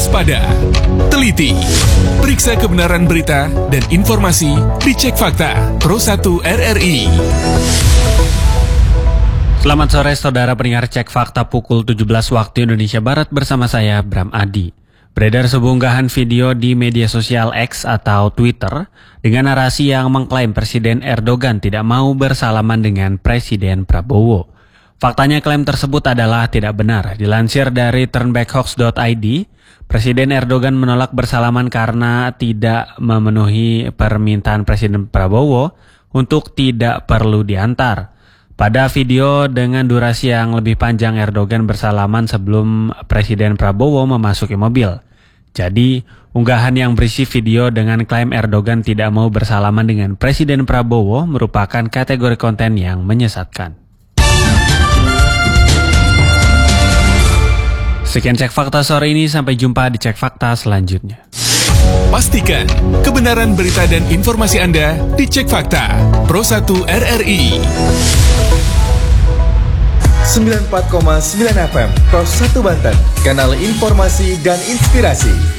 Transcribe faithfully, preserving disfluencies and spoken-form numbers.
waspada, teliti, periksa kebenaran berita dan informasi, dicek fakta. Pro satu R R I. Selamat sore saudara pendengar Cek Fakta pukul tujuh belas waktu Indonesia Barat bersama saya Bram Adi. Beredar sebuah unggahan video di media sosial X atau Twitter dengan narasi yang mengklaim Presiden Erdogan tidak mau bersalaman dengan Presiden Prabowo. Faktanya klaim tersebut adalah tidak benar. Dilansir dari turnbackhoax dot I D, Presiden Erdogan menolak bersalaman karena tidak memenuhi permintaan Presiden Prabowo untuk tidak perlu diantar. Pada video dengan durasi yang lebih panjang, Erdogan bersalaman sebelum Presiden Prabowo memasuki mobil. Jadi, unggahan yang berisi video dengan klaim Erdogan tidak mau bersalaman dengan Presiden Prabowo merupakan kategori konten yang menyesatkan. Sekian Cek Fakta sore ini, sampai jumpa di Cek Fakta selanjutnya. Pastikan kebenaran berita dan informasi Anda di Cek Fakta. Pro satu R R I. sembilan puluh empat koma sembilan F M Pro satu Banten, kanal informasi dan inspirasi.